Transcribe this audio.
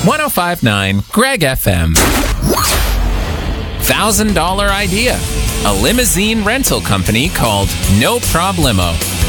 1059 Greg FM. $1,000 idea. A limousine rental company called No Problemo.